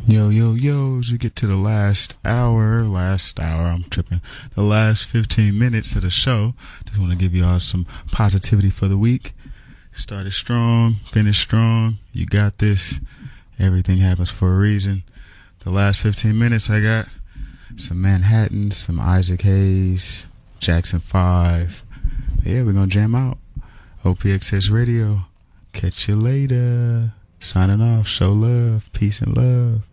Yo, yo, yo, as we get to the last hour, I'm tripping, the last 15 minutes of the show, just want to give you all some positivity for the week. Started strong, finished strong, you got this, everything happens for a reason. The last 15 minutes I got some Manhattan, some Isaac Hayes, Jackson 5. But yeah, we're going to jam out. OPXS Radio, catch you later. Signing off, show love, peace and love.